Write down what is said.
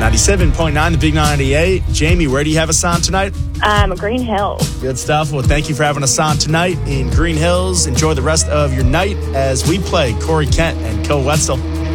97.9, the Big 98. Jamie, where do you have us on tonight? Green Hills. Good stuff. Well, thank you for having us on tonight in Green Hills. Enjoy the rest of your night as we play Corey Kent and Co Wetzel.